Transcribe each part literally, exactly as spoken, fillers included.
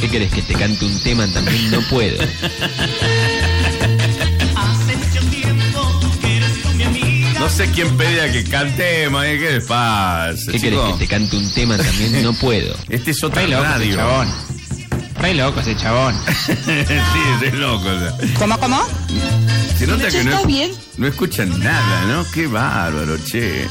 querés que te cante un tema? También no puedo. No sé quién pedía que cantemos, ¿eh? ¿Qué les pasa, ¿Qué chico? querés que te cante un tema? También no puedo. Este es otra Re loco ese radio. chabón. Re loco ese chabón. Sí, es loco. O sea. ¿Cómo, cómo? Se nota que no, ¿Está bien? no escuchan nada, ¿no? Qué bárbaro, che.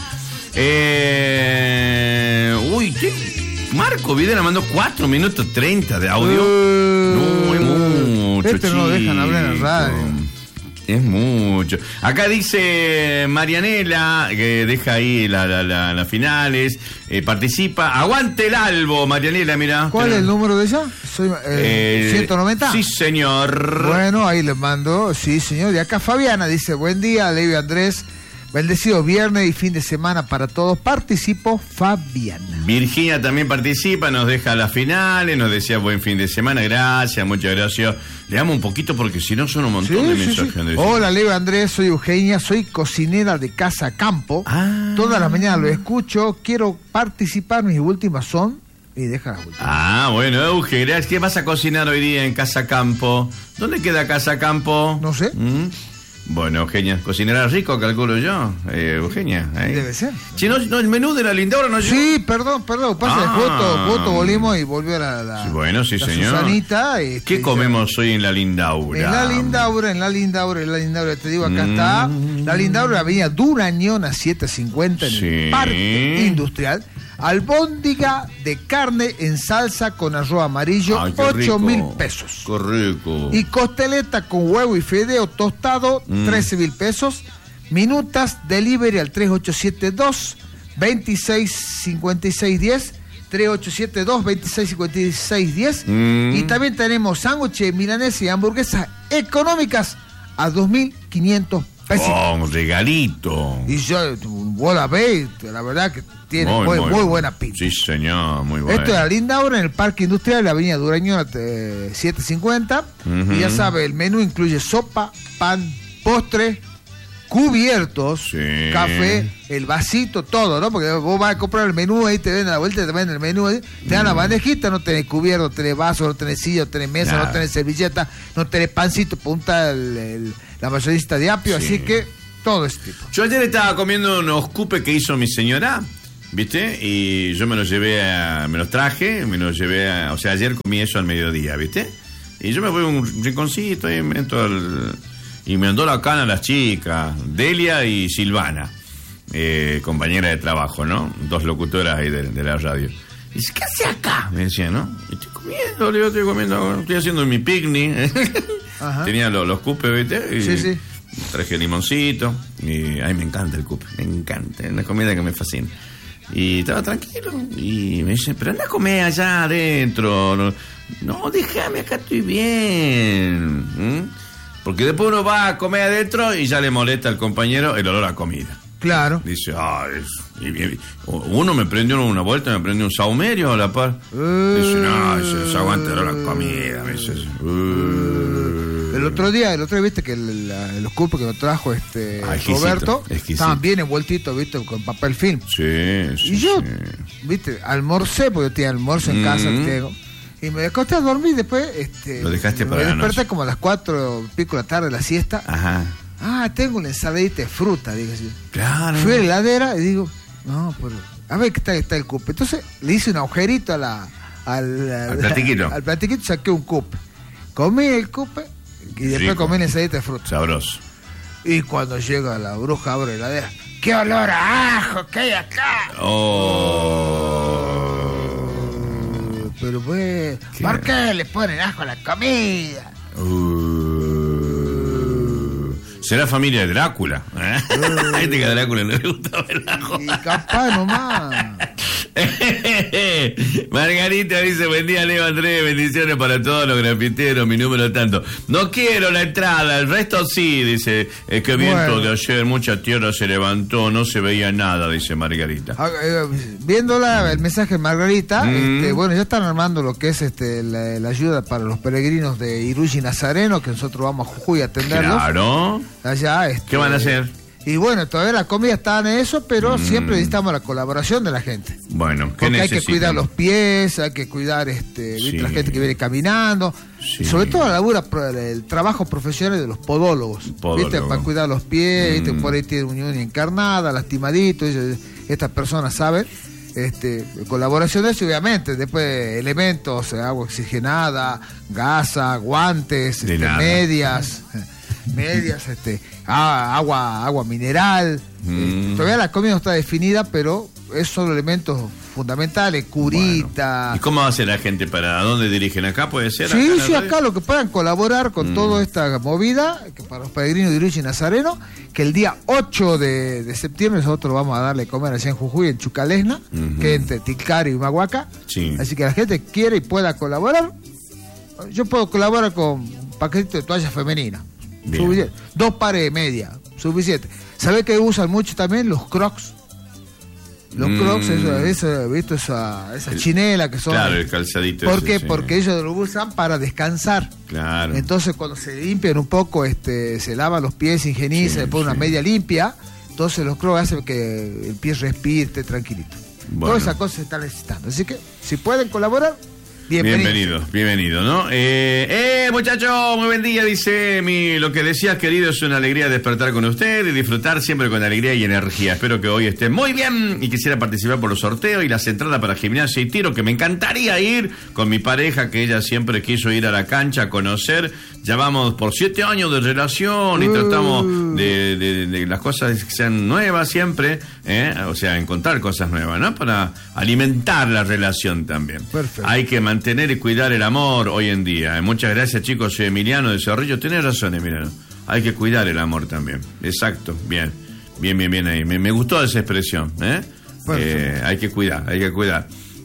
Eh, uy, ¿qué? Marco Videla mandó cuatro minutos treinta de audio. Uh, no, es mucho, este no lo dejan hablar en chico. radio. Es mucho. Acá dice Marianela, que deja ahí las la, la, la finales, eh, participa. Aguante el Albo, Marianela, mira. ¿Cuál es el número de ella? Soy, eh, Eh, ¿ciento noventa? Sí, señor. Bueno, ahí les mando. Sí, señor. Y acá Fabiana dice, buen día, Levi Andrés. Bendecido viernes y fin de semana para todos. Participo, Fabiana. Virginia también participa, nos deja las finales, nos decía buen fin de semana, gracias, muchas gracias. Le damos un poquito porque si no son un montón Sí, de sí, mensajes. sí. Andrés. Hola, Levi Andrés, soy Eugenia, soy cocinera de Casa Campo. Ah. Todas las mañanas lo escucho, quiero participar, mis últimas son... Y deja las últimas. Ah, bueno, Eugenia, ¿qué vas a cocinar hoy día en Casa Campo? ¿Dónde queda Casa Campo? No sé. ¿Mm? Bueno, Eugenia, cocinará rico, calculo yo. Eh, Eugenia. ¿eh? Debe ser. Che, no, no, el menú de la Lindaura no llegó. Sí, perdón, perdón. Pasa, Ah. justo, justo volvimos y volvió la, la, Sí, bueno, sí, la señor. Susanita. Este, ¿Qué comemos hoy en la Lindaura? En la Lindaura, en la Lindaura, en la Lindaura, te digo, acá Mm. está. La Lindaura, avenida Durañón a setecientos cincuenta en Sí. el Parque Industrial. Albóndiga de carne en salsa con arroz amarillo, Ay, qué ocho rico. mil pesos. Qué rico. Y costeleta con huevo y fideo tostado, Mm. trece mil pesos. Minutas, delivery al tres ocho siete dos, veintiséis cincuenta y seis diez. tres ocho siete dos, veintiséis cincuenta y seis diez. Mm. Y también tenemos sándwiches, milanesas y hamburguesas económicas a dos mil quinientos pesos. Oh, un regalito. Y yo, vos la ves, la verdad que tiene muy, muy, muy buena pinta. Sí, señor, muy bueno. Esto es la Lindaura en el Parque Industrial, la avenida Durañón eh, setecientos cincuenta. Ujú. Y ya sabe, el menú incluye sopa, pan, postre, cubiertos, Sí. café, el vasito, todo, ¿no? Porque vos vas a comprar el menú, ahí te ven a la vuelta, te ven el menú, ahí, te dan la bandejita, no tenés cubierto, no tenés vaso, no tenés silla, no tenés mesa, Nada. no tenés servilleta, no tenés pancito, punta el, el- la mayorista de apio, Sí. así que todo ese tipo. Yo ayer estaba comiendo unos cupes que hizo mi señora, ¿viste? Y yo me los llevé a... me los traje, me los llevé a... o sea, ayer comí eso al mediodía, ¿viste? Y yo me fui a un rinconcito ahí, me entro al... y me andó la cana las chicas, Delia y Silvana, eh, compañera de trabajo, ¿no? Dos locutoras ahí de, de la radio. Y dice, ¿qué hace acá? Me decía, ¿no? Estoy comiendo, le digo, estoy comiendo, estoy haciendo mi picnic. Ajá. Tenía los, los cupes, ¿viste? Y Sí, sí. traje limoncito. Y ay, me encanta el cupe, me encanta. Es una comida que me fascina. Y estaba tranquilo. Y me dice, pero anda a comer allá adentro. No, no, déjame, acá estoy bien. ¿Mm? Porque después uno va a comer adentro y ya le molesta al compañero el olor a comida. Claro. Dice, ah, es... y- y- uno me prendió una vuelta, me prendió un saumerio a la par. Dice, no, dice, se aguanta el olor a comida. Me dice, "Uh". El otro día, el otro día viste que el- la- los cupos que nos trajo este Ah, exquisito, Roberto exquisito. estaban bien envueltitos, viste, con papel film. Sí, sí, Y yo, sí. viste, almorcé, porque yo tenía almuerzo en Mm. casa, tengo, y me acosté a dormir, después este, Lo dejaste me para la desperté noche. como a las cuatro pico de la tarde, la siesta. Ajá. Ah, tengo una ensaladita de fruta, digo así. Claro. Fui a la heladera y digo, no, pero a ver qué tal está el cupe. Entonces le hice un agujerito a la, al, Al platiquito. Al platiquito saqué un cupe. Comí el cupe y después Rico. comí la ensaladita de fruta. Sabroso. Y cuando llega la bruja, abre la heladera. ¡Qué olor a ajo que hay acá! Oh. Pero pues, ¿Qué? ¿por qué le ponen ajo a la comida? Uh. Será familia de Drácula. ¿eh? Este que a Drácula no le gustaba el ajo. Y capaz nomás. Margarita dice, buen día Leo Andrés, bendiciones para todos los grafiteros, mi número tanto. No quiero la entrada, el resto sí, dice, es que viento Bueno. de ayer, mucha tierra se levantó, no se veía nada, dice Margarita. Ah, eh, Viéndola, el mensaje de Margarita, Mm. este, bueno, ya están armando lo que es este la, la ayuda para los peregrinos de Iruji Nazareno, que nosotros vamos a Jujuy a atenderlos. Claro. Allá, este, ¿Qué van a hacer? Y bueno, todavía la comida está en eso, pero Mm. siempre necesitamos la colaboración de la gente. Bueno, ¿qué Porque hay que necesitan? cuidar los pies, hay que cuidar este, ¿viste? Sí. la gente que viene caminando. Sí. Sobre todo la labura, pro- el trabajo profesional de los podólogos. Podólogo. ¿Viste? Para cuidar los pies, ¿viste? Mm. Por ahí tiene una uña encarnada, lastimadito. ellos- Estas personas saben. Este, colaboraciones y obviamente después elementos, eh, agua oxigenada, gasa, guantes, De este, nada. medias, medias, este, a- agua, agua mineral. Mm. Eh, todavía la comida no está definida, pero esos son elementos fundamentales, curita. ¿Y cómo hace la gente para a dónde dirigen? ¿Acá puede ser? Sí, ¿Acá en la sí, radio? acá lo que puedan colaborar con Mm. toda esta movida, que para los peregrinos de Uriche y Nazareno, que el día ocho de, de septiembre nosotros vamos a darle a comer allá en Jujuy, en Chucalesna, Ujú. que es entre Tilcara y Humahuaca. Sí. Así que la gente quiere y pueda colaborar. Yo puedo colaborar con un paquetito de toallas femeninas. Bien. Suficiente. Dos pares de media, suficiente. ¿Sabés que usan mucho también los crocs? Los Mm. crocs, eso, eso, ¿viste? Esa, esa El- chinela que son. Claro, el calzadito. ¿Por ese, qué? sí. Porque ellos lo usan para descansar. Claro. Entonces cuando se limpian un poco, este, se lavan los pies, se higieniza, Sí, le ponen sí. una media limpia, entonces los crocs hacen que el pie respire, esté tranquilito. Bueno. Todas esas cosas se están necesitando. Así que, si pueden colaborar, bienvenidos. Bienvenido, bienvenido, ¿no? Eh, eh, muchacho, muy buen día, dice mi, lo que decías, querido, es una alegría despertar con usted y disfrutar siempre con alegría y energía. Espero que hoy esté muy bien y quisiera participar por los sorteos y las entradas para gimnasia y tiro, que me encantaría ir con mi pareja, que ella siempre quiso ir a la cancha a conocer. Ya vamos por siete años de relación y Uh. tratamos de, de- de las cosas que sean nuevas siempre, ¿eh? O sea, encontrar cosas nuevas, ¿no? Para alimentar la relación también. Perfecto. Hay que mantener y cuidar el amor hoy en día. Muchas gracias, chicos. Soy Emiliano de Cerrillo. Tenés razón, Emiliano. Hay que cuidar el amor también. Exacto. Bien. Bien, bien, bien ahí. Me, me gustó esa expresión. ¿eh? Eh, hay que cuidar, hay que cuidar.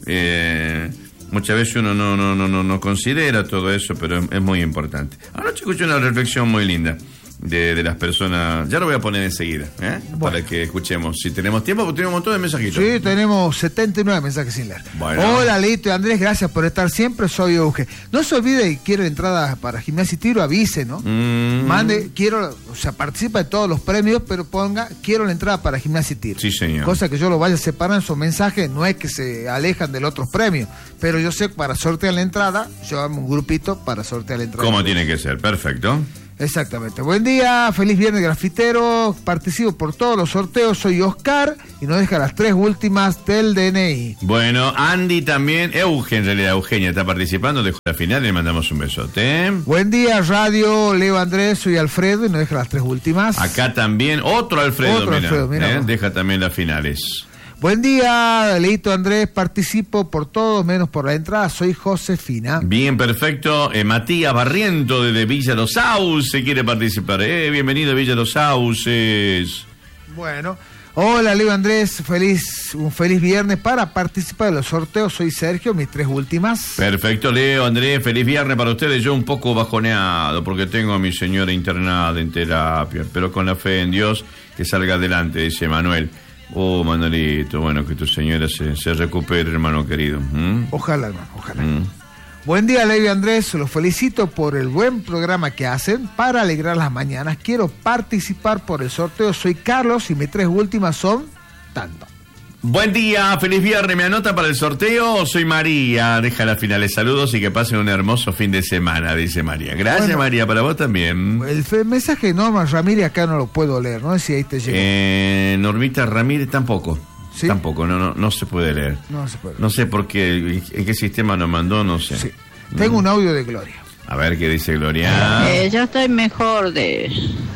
Eh, muchas veces uno no, no, no, no, no considera todo eso, pero es, es muy importante. Anoche escuché una reflexión muy linda de, de las personas. Ya lo voy a poner enseguida, ¿eh? Bueno. Para que escuchemos. Si tenemos tiempo, porque tenemos un montón de mensajitos. Sí, tenemos setenta y nueve mensajes sin leer. Bueno. Hola, Leito y Andrés, gracias por estar siempre. Soy Euge. No se olvide que quiero entradas para gimnasia y tiro, avise, ¿no? Mm. Mande, quiero, o sea, participa de todos los premios, pero ponga, quiero la entrada para gimnasia y tiro. Sí, señor. Cosa que yo lo vaya separando en sus mensajes, no es que se alejan de los otros premios, pero yo sé que para sortear la entrada, yo hago un grupito para sortear la entrada. ¿Cómo tiene que ser? Perfecto. Exactamente. Buen día, feliz viernes grafitero. Participo por todos los sorteos. Soy Oscar y nos deja las tres últimas del D N I. Bueno, Andy también, Eugen, en realidad Eugenia está participando, dejó la final y le mandamos un besote. Buen día, Radio Leo Andrés, soy Alfredo y nos deja las tres últimas. Acá también, otro Alfredo, Otro mira, Alfredo, mira ¿eh? vos. Deja también las finales. Buen día, Leito Andrés, participo por todos menos por la entrada. Soy Josefina. Bien, perfecto. Eh, Matías Barriento desde Villa Los Sauces quiere participar. Eh, bienvenido Villa Los Sauces. Bueno, hola Leo Andrés, feliz un feliz viernes. Para participar de los sorteos soy Sergio, mis tres últimas. Perfecto, Leo, Andrés, feliz viernes para ustedes. Yo un poco bajoneado porque tengo a mi señora internada en terapia, pero con la fe en Dios que salga adelante, dice Manuel. Oh, Manuelito, bueno, que tu señora se, se recupere, hermano querido. ¿Mm? Ojalá, hermano, ojalá. Mm. Buen día, Leo y Andrés. Los felicito por el buen programa que hacen para alegrar las mañanas. Quiero participar por el sorteo. Soy Carlos y mis tres últimas son tanto. Buen día, feliz viernes. ¿Me anota para el sorteo? Soy María. Deja las finales. Saludos y que pasen un hermoso fin de semana, dice María. Gracias, Bueno. María, para vos también. El fe- mensaje de Norma Ramírez acá no lo puedo leer, no sé si ahí te llega. Eh, Normita Ramírez tampoco. ¿Sí? Tampoco, no, no, no se puede leer. No se puede. No sé por qué, en qué sistema nos mandó, no sé. Sí. Tengo un audio de Gloria. A ver qué dice Gloria. Eh, ya estoy mejor de,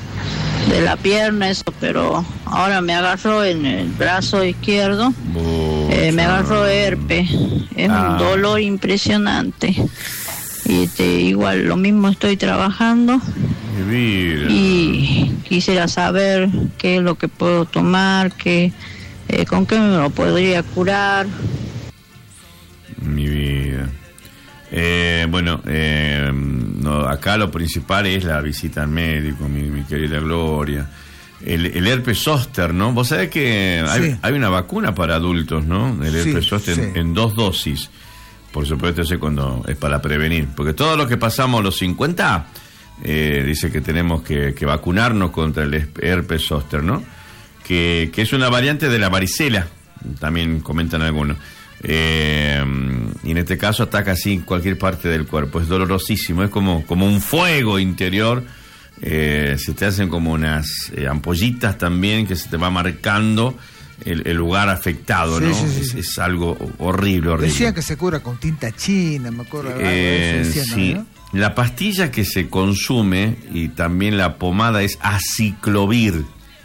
de la pierna, eso, pero ahora me agarró en el brazo izquierdo, eh, me agarró herpes, es Ah. un dolor impresionante. Y este, igual lo mismo estoy trabajando Mi vida. y quisiera saber qué es lo que puedo tomar, qué, eh, con qué me lo podría curar. Mi vida. Eh, bueno, eh, no, acá lo principal es la visita al médico, mi, mi querida Gloria. El, el herpes zóster, ¿no? Vos sabés que hay, Sí. hay una vacuna para adultos, ¿no? El Sí, herpes zóster en, sí. en dos dosis. Por supuesto, ese cuando es para prevenir. Porque todos los que pasamos los cincuenta, eh, dice que tenemos que, que vacunarnos contra el herpes zóster, ¿no? que, que es una variante de la varicela, también comentan algunos. Eh, y en este caso ataca así en cualquier parte del cuerpo, es dolorosísimo, es como, como un fuego interior. Eh, se te hacen como unas eh, ampollitas también que se te va marcando el, el lugar afectado, sí, ¿no? Sí, sí, es, sí. es algo horrible, horrible. Decían que se cura con tinta china, me acuerdo. Eh, Decían, sí, ¿no? la pastilla que se consume y también la pomada es aciclovir,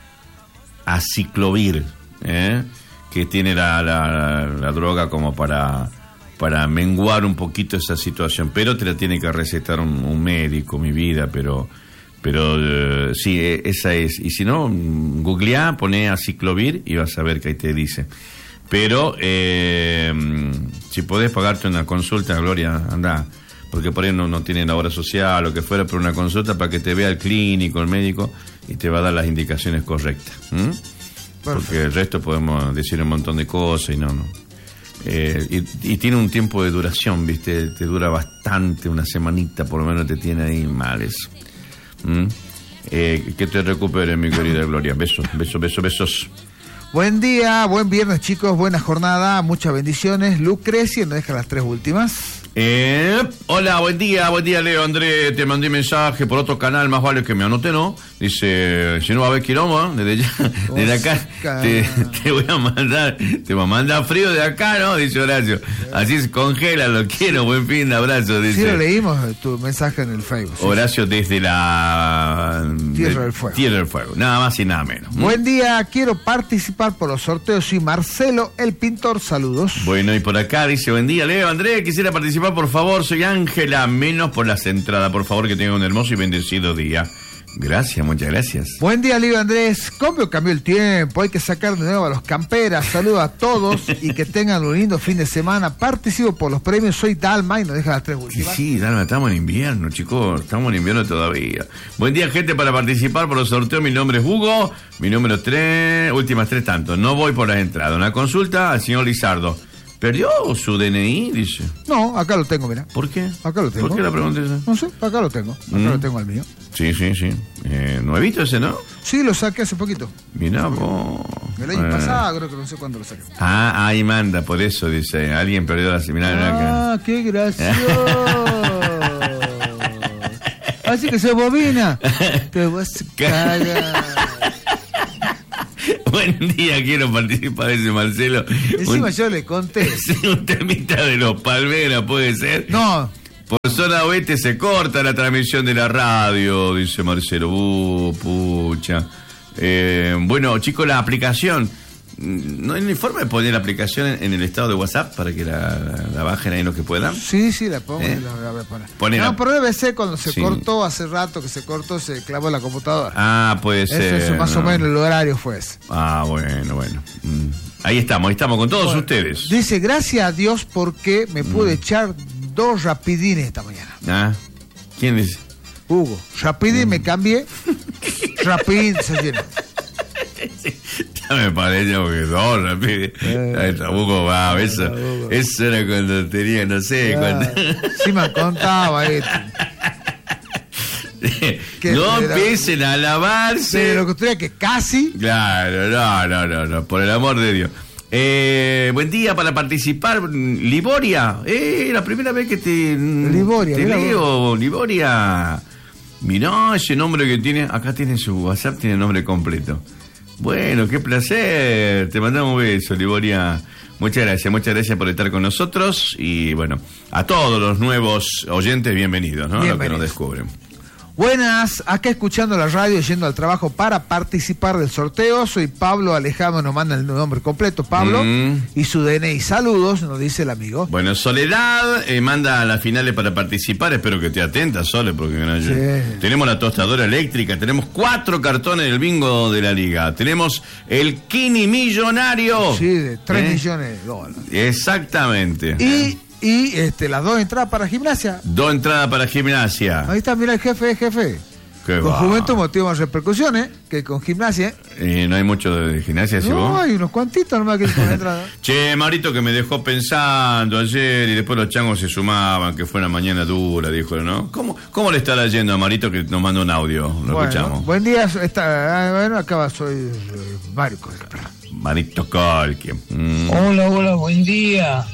aciclovir, ¿eh? que tiene la, la, la droga como para, para menguar un poquito esa situación, pero te la tiene que recetar un, un médico, mi vida, pero pero uh, sí, esa es. Y si no, googleá, poné aciclovir y vas a ver que ahí te dice. Pero eh, si podés pagarte una consulta, Gloria, anda, porque por ahí no, no tienen la obra social o lo que fuera, pero una consulta para que te vea el clínico, el médico, y te va a dar las indicaciones correctas. ¿Mm? Porque el resto podemos decir un montón de cosas y no, no. Eh, y, y tiene un tiempo de duración, ¿viste? Te dura bastante, una semanita por lo menos te tiene ahí mal eso. ¿Mm? Eh, que te recupere, mi querida Gloria. Besos, besos, besos, besos. Buen día, buen viernes, chicos, buena jornada, muchas bendiciones. Lucrecia nos deja las tres últimas. Eh, hola, buen día, buen día, Leo, André, te mandé mensaje por otro canal, más vale que me anoté, ¿no? Dice, si no va a haber quilombo, desde ya, desde acá te, te voy a mandar, te voy a mandar frío de acá, ¿no? Dice Horacio, así se congela, lo quiero, buen fin, abrazo, dice. Sí, lo leímos, tu mensaje en el Facebook. Sí. Horacio desde la... Tierra del Fuego. Tierra del Fuego, nada más y nada menos. Buen día, quiero participar por los sorteos, soy Marcelo, el pintor, saludos. Bueno, y por acá dice, buen día, Leo, André, quisiera participar, por favor, soy Ángela, menos por las entradas, por favor, que tenga un hermoso y bendecido día. Gracias, muchas gracias. Buen día, Leo Andrés. ¿Cómo cambió el tiempo? Hay que sacar de nuevo a los camperas. Saludos a todos y que tengan un lindo fin de semana. Participo por los premios. Soy Dalma y nos deja las tres últimas. Sí, sí, Dalma, estamos en invierno, chicos. Estamos en invierno todavía. Buen día, gente, para participar por los sorteos. Mi nombre es Hugo. Mi número tres, últimas tres tantos. No voy por las entradas. Una consulta al señor Lizardo. ¿Perdió su D N I? Dice. No, acá lo tengo, mira. ¿Por qué? Acá lo tengo. ¿Por qué la pregunta esa? No sé, acá lo tengo. Acá Mm. lo tengo al mío. Sí, sí, sí. Eh, ¿Nuevito ese, no? Sí, lo saqué hace poquito. Mirá vos. El año Eh. pasado, creo que no sé cuándo lo saqué. Ah, ahí manda, por eso dice. Alguien perdió la seminal acá. Ah, qué gracioso. Así que se bobina. Te vas a cagar. Buen día, quiero participar de ese Marcelo. Encima un, yo le conté. sí, un temita de los Palmeras, puede ser. No. Por zona oeste se corta la transmisión de la radio, dice Marcelo. Uh, pucha. Eh, bueno, chicos, la aplicación. ¿No hay ni forma de poner la aplicación en, en el estado de WhatsApp para que la, la, la bajen ahí los que puedan? Sí, sí, la pongo ¿Eh? y la voy a poner. Poné la- No, pero debe ser cuando se Sí. cortó, hace rato que se cortó, se clavó la computadora. Ah, puede ser. Eso, eso más ¿no? o menos el horario fue ese. Ah, bueno, bueno. Mm. Ahí estamos, ahí estamos con todos Bueno, ustedes. Dice, gracias a Dios porque me pude echar dos rapidines esta mañana. Ah, ¿quién dice? Hugo, rapidín me cambié. Rapidín se llena. Ya me parece porque no, rápido. Ahí tampoco va, eso, eso era cuando tenía, no sé, Ah, cuando... sí me contaba esto. Que no era- empiecen a lavarse. De lo que tenía que casi. Claro, no, no, no, no, por el amor de Dios. Eh, buen día para participar, Liboria. Eh, la primera vez que te, Liboria, te mirá leo, Liboria. Mirá ese nombre que tiene, acá tiene su WhatsApp, tiene el nombre completo. Bueno, qué placer, te mandamos un beso, Liboria. Muchas gracias, muchas gracias por estar con nosotros y bueno, a todos los nuevos oyentes, bienvenidos, ¿no? Los que Bienvenidos. nos descubren. Buenas, acá escuchando la radio, yendo al trabajo para participar del sorteo. Soy Pablo Alejandro, nos manda el nombre completo, Pablo, Mm. y su D N I. Saludos, nos dice el amigo. Bueno, Soledad eh, manda a las finales para participar. Espero que te atentas, Sole, porque no, yo- Sí. tenemos la tostadora eléctrica, tenemos cuatro cartones del bingo de la liga, tenemos el Kini Millonario. Sí, de tres ¿Eh? millones de dólares. Exactamente. Y, y este, las dos entradas para gimnasia. Dos entradas para gimnasia. Ahí está, mira el jefe, jefe. Qué Con va. Juventud motiva más repercusiones que con gimnasia. Eh, no hay mucho de gimnasia, si No, vos. hay unos cuantitos nomás que con entrada. Che, Marito, que me dejó pensando ayer y después los changos se sumaban, que fue una mañana dura, dijo, ¿no? ¿Cómo, cómo le estará yendo a Marito que nos manda un audio? Lo Bueno, escuchamos. buen día, está, ah, bueno, acá soy eh, Mario Colque, perdón. Marito Colque. Mm. Hola, hola, buen día.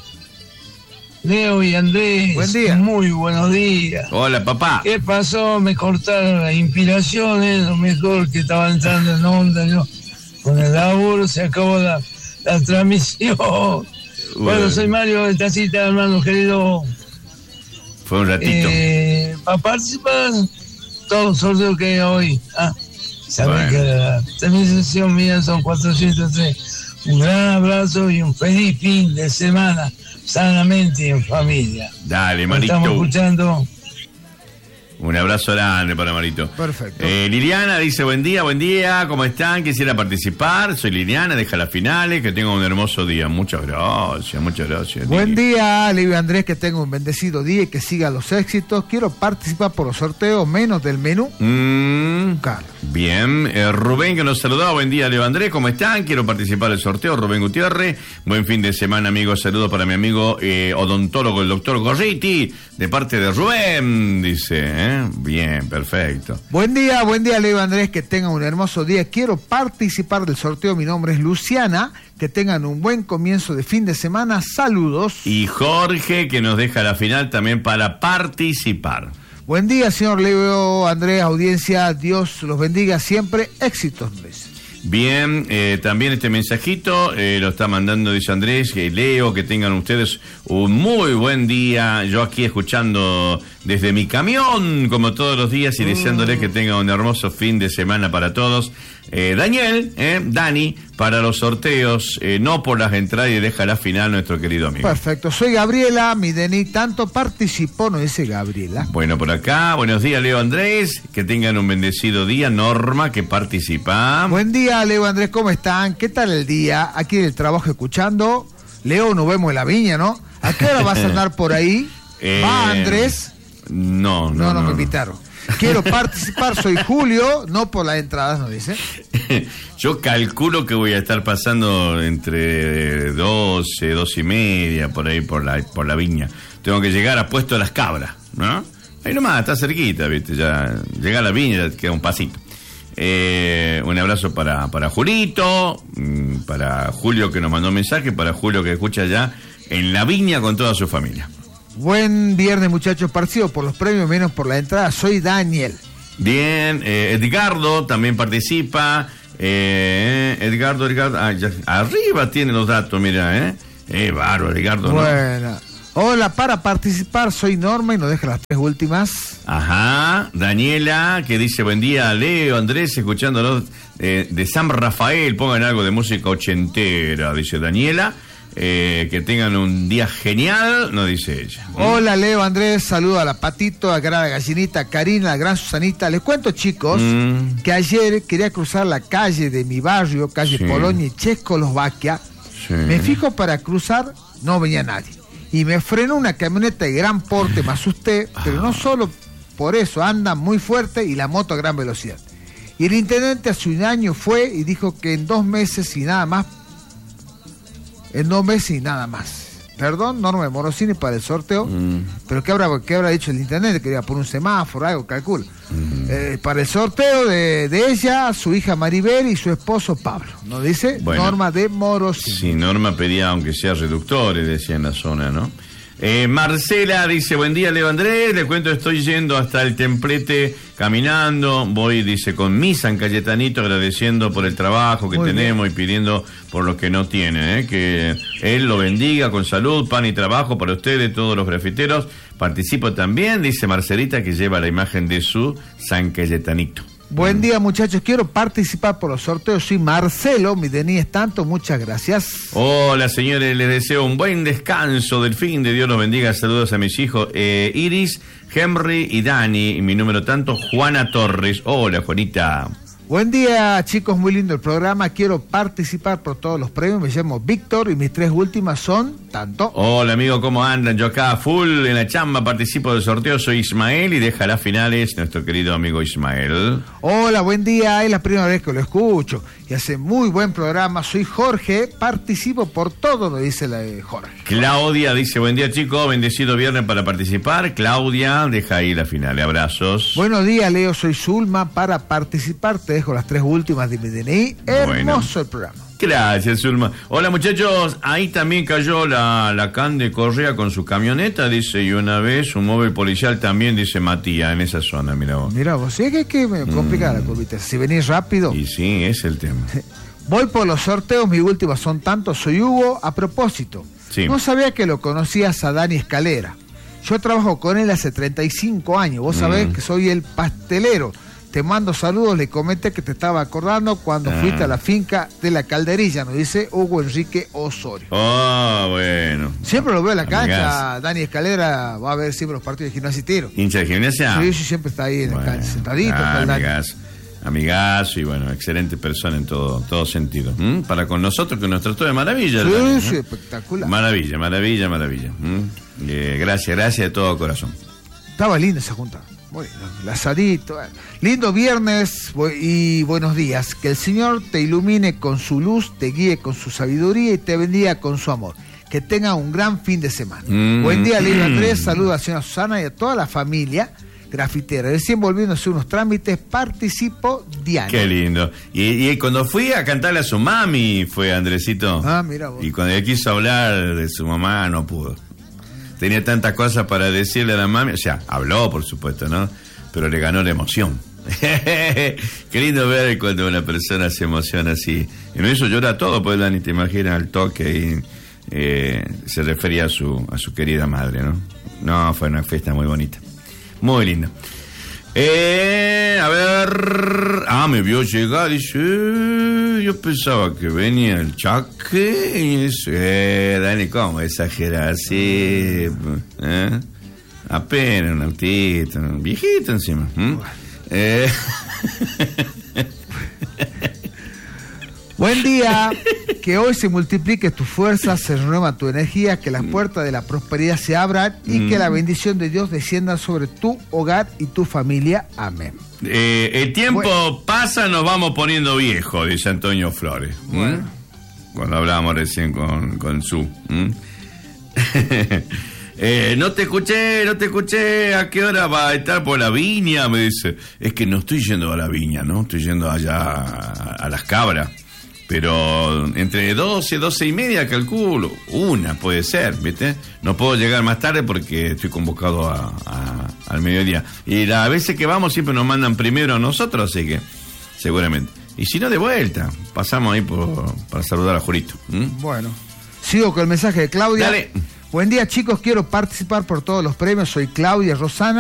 Leo y Andrés. Buen día. Muy buenos días. Hola, papá. ¿Qué pasó? Me cortaron las inspiraciones, lo mejor que estaba entrando en onda yo. Con el laburo se acabó la, la transmisión. Bueno, bueno, soy Mario de Tacita, hermano querido. Fue un ratito. Eh, para participar, todos los sorteos que hay hoy. Ah, sabés Bueno. que la transmisión mía son cuatrocientos tres. Un gran abrazo y un feliz fin de semana, sanamente y en familia. Dale, Nos Marito. estamos escuchando. Un abrazo grande para Marito. Perfecto. Eh, Liliana dice, buen día, buen día, ¿cómo están? Quisiera participar, soy Liliana, deja las finales, que tengan un hermoso día. Muchas gracias, muchas gracias. Buen Lili. día, Leo y Andrés, que tenga un bendecido día y que siga los éxitos. Quiero participar por los sorteos, menos del menú. Mm, Carlos. bien, eh, Rubén que nos saludaba, buen día, Leo Andrés, ¿cómo están? Quiero participar del sorteo, Rubén Gutiérrez. Buen fin de semana, amigos, saludos para mi amigo eh, odontólogo, el doctor Gorriti, de parte de Rubén, dice, ¿eh? Bien, perfecto. Buen día, buen día, Leo y Andrés, que tengan un hermoso día. Quiero participar del sorteo, mi nombre es Luciana. Que tengan un buen comienzo de fin de semana. Saludos. Y Jorge que nos deja la final también para participar. Buen día, señor Leo, Andrés, audiencia. Dios los bendiga siempre. Éxitos, Luis. Bien, eh, también este mensajito eh, lo está mandando, dice Andrés, que Leo, que tengan ustedes un muy buen día. Yo aquí escuchando desde mi camión, como todos los días, y deseándoles que tengan un hermoso fin de semana para todos. Eh, Daniel, eh, Dani, para los sorteos, eh, no por las entradas, y deja la final nuestro querido amigo. Perfecto, soy Gabriela, mi D N I tanto participó, no dice Gabriela. Bueno, por acá, buenos días, Leo Andrés, que tengan un bendecido día. Norma, que participa. Buen día, Leo, Andrés, ¿cómo están? ¿Qué tal el día? Aquí en el trabajo escuchando. Leo, nos vemos en la viña, ¿no? ¿A qué hora vas a andar por ahí? Eh, ¿Va, Andrés? No, no, No, no, no, me no. invitaron. Quiero participar, soy Julio, no por las entradas, nos dice. Yo calculo que voy a estar pasando entre doce, doce y media, por ahí, por la, por la viña. Tengo que llegar a Puesto de las Cabras, ¿no? Ahí nomás, está cerquita, ¿viste? Ya llega a la viña, ya queda un pasito. Eh, un abrazo para, para Julito, mm, para Julio que nos mandó un mensaje, para Julio que escucha ya en la viña con toda su familia. Buen viernes, muchachos, partido por los premios, menos por la entrada. Soy Daniel. Bien, eh, Edgardo también participa. Eh, Edgardo, Edgardo, ah, ya, arriba tiene los datos, mira, ¿eh? Eh, bárbaro, Edgardo, ¿no? Bueno. Hola, para participar soy Norma y nos deja las tres últimas. Ajá, Daniela, que dice, buen día, Leo, Andrés, escuchándolos eh, de San Rafael, pongan algo de música ochentera, dice Daniela. Eh, que tengan un día genial, nos dice ella. Hola, Leo, Andrés, saludo a la Patito, a Gran Gallinita, a Karina, a la Gran Susanita. Les cuento, chicos, Mm. que ayer quería cruzar la calle de mi barrio, calle Sí. Polonia y Checoslovaquia. Sí. Me fijo para cruzar, no venía nadie. Y me frenó una camioneta de gran porte, me asusté, pero no solo por eso, anda muy fuerte y la moto a gran velocidad. Y el intendente hace un año fue y dijo que en dos meses y nada más, en dos meses y nada más. Perdón, Norma de Morosini para el sorteo, Mm. pero ¿qué habrá, qué habrá dicho el intendente? Quería poner un semáforo, algo, calculo. Eh, para el sorteo de, de ella, su hija Maribel y su esposo Pablo. ¿No dice? Bueno. Norma de Morosini. Sí, Norma pedía, aunque sea reductores, decía en la zona, ¿no? Eh, Marcela dice, buen día, Leo Andrés, le cuento, estoy yendo hasta el templete caminando, voy, dice, con mi San Cayetanito, agradeciendo por el trabajo que Muy tenemos y pidiendo por los que no tienen, ¿eh? Que él lo bendiga con salud, pan y trabajo para ustedes, todos los grafiteros. Participo también, dice Marcelita, que lleva la imagen de su San Cayetanito. Buen día, muchachos. Quiero participar por los sorteos. Soy Marcelo, mi D N I es tanto. Muchas gracias. Hola, señores, les deseo un buen descanso del fin de Dios los bendiga. Saludos a mis hijos eh, Iris, Henry y Dani. Y mi número tanto, Juana Torres. Hola, Juanita. Buen día, chicos. Muy lindo el programa. Quiero participar por todos los premios. Me llamo Víctor y mis tres últimas son tanto. Hola, amigo, ¿cómo andan? Yo acá, full en la chamba, participo del sorteo. Soy Ismael y deja las finales nuestro querido amigo Ismael. Hola, buen día. Es la primera vez que lo escucho y hace muy buen programa. Soy Jorge. Participo por todo, lo dice la de Jorge. Claudia dice, buen día chicos, bendecido viernes para participar. Claudia, deja ahí la final, abrazos. Buenos días, Leo, soy Zulma. Para participar te dejo las tres últimas de mi D N I. Hermoso bueno. el programa. Gracias, Zulma. Hola muchachos, ahí también cayó la, la can de Correa con su camioneta, dice, y una vez un móvil policial también, dice Matías, en esa zona, mira vos. Mira vos, sí, es que, que me complica mm. la curvita. Si venís rápido. Y sí, es el tema. Voy por los sorteos, mis últimas son tantos. Soy Hugo. A propósito, sí. no sabía que lo conocías a Dani Escalera. Yo trabajo con él hace treinta y cinco años. Vos sabés mm. que soy el pastelero. Te mando saludos, le comenté que te estaba acordando cuando ah. fuiste a la finca de la Calderilla, nos dice Hugo Enrique Osorio. Ah, oh, bueno. Siempre lo veo en la cancha, Amigas. Dani Escalera va a ver siempre los partidos de Gimnasia y Tiro. ¿Hincha de Gimnasia? Sí, sí, siempre está ahí en bueno. la cancha, sentadito. Ah, amigazo, amigazo y bueno, excelente persona en todo, todo sentido. ¿Mm? Para con nosotros, que nos trató de maravilla. Sí, Dani, sí, ¿no? espectacular. Maravilla, maravilla, maravilla. ¿Mm? Eh, gracias, gracias de todo corazón. Estaba linda esa junta. Muy lindo, el asadito. Lindo viernes y buenos días. Que el Señor te ilumine con su luz, te guíe con su sabiduría y te bendiga con su amor. Que tenga un gran fin de semana. Mm. Buen día, Leo Andrés. Saludos a la señora Susana y a toda la familia grafitera. Recién volviendo a hacer unos trámites, participo diario. Qué lindo. Y, y cuando fui a cantarle a su mami, fue Andresito. Ah, mira vos. Y cuando ella quiso hablar de su mamá, no pudo. Tenía tantas cosas para decirle a la mami, o sea, habló por supuesto, ¿no? Pero le ganó la emoción. Qué lindo ver cuando una persona se emociona así. Y me hizo llorar todo, pues Dani, te imaginas al toque y eh, se refería a su, a su querida madre, ¿no? No, fue una fiesta muy bonita. Muy linda. Eh, a ver, ah, me vio llegar, dice, eh, yo pensaba que venía el Chaque, y dice, eh, Dani, ¿cómo exagerar así? ¿Eh? Apenas un autito, un viejito encima. ¿Mm? Eh. Buen día, que hoy se multiplique tu fuerza, se renueva tu energía, que las puertas de la prosperidad se abran y mm. que la bendición de Dios descienda sobre tu hogar y tu familia. Amén. Eh, el tiempo bueno. pasa, nos vamos poniendo viejos, dice Antonio Flores. Bueno. ¿Mm? Cuando hablábamos recién con, con Su. ¿Mm? eh, no te escuché, no te escuché, ¿a qué hora va a estar por la viña? Me dice, es que no estoy yendo a la viña, ¿no? Estoy yendo allá a, a las cabras. Pero entre doce, doce y media calculo, una puede ser, ¿viste? No puedo llegar más tarde porque estoy convocado a, a, al mediodía. Y las veces que vamos siempre nos mandan primero a nosotros, así que seguramente. Y si no, de vuelta, pasamos ahí por, para saludar a Jurito. ¿Mm? Bueno, sigo con el mensaje de Claudia. Dale. Buen día chicos, quiero participar por todos los premios, soy Claudia Rosana.